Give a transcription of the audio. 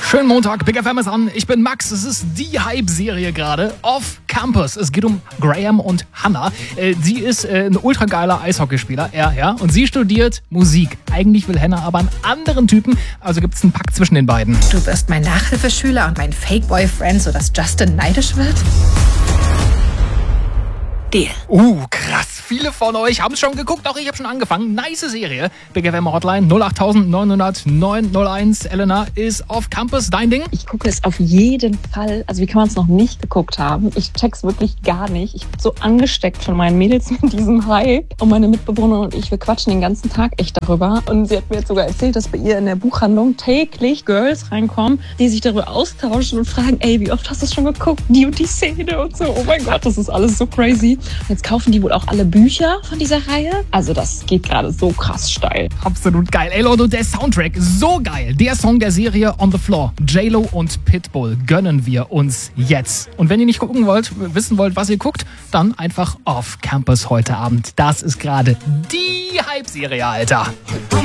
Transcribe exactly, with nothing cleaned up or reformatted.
Schönen Montag, Big F M ist an. Ich bin Max. Es ist die Hype-Serie gerade Off Campus. Es geht um Graham und Hannah. Äh, sie ist äh, ein ultra geiler Eishockeyspieler, er, ja. Und sie studiert Musik. Eigentlich will Hannah aber einen anderen Typen. Also gibt es einen Pakt zwischen den beiden. Du wirst mein Nachhilfeschüler und mein Fake-Boyfriend, sodass Justin neidisch wird? Deal. Uh, krass. Viele von euch haben es schon geguckt, auch ich habe schon angefangen. Nice Serie. Big F M Hotline null acht neun null null neun null eins. Elena ist Off Campus. Dein Ding? Ich gucke es auf jeden Fall. Also wie kann man es noch nicht geguckt haben? Ich check's wirklich gar nicht. Ich bin so angesteckt von meinen Mädels mit diesem Hype. Und meine Mitbewohner und ich, wir quatschen den ganzen Tag echt darüber. Und sie hat mir jetzt sogar erzählt, dass bei ihr in der Buchhandlung täglich Girls reinkommen, die sich darüber austauschen und fragen, ey, wie oft hast du es schon geguckt? Die und die Szene und so. Oh mein Gott, das ist alles so crazy. Jetzt kaufen die wohl auch alle Bücher von dieser Reihe. Also das geht gerade so krass steil. Absolut geil. Ey Leute, der Soundtrack, so geil. Der Song der Serie On the Floor. J-Lo und Pitbull gönnen wir uns jetzt. Und wenn ihr nicht gucken wollt, wissen wollt, was ihr guckt, dann einfach Off Campus heute Abend. Das ist gerade die Hype-Serie, Alter.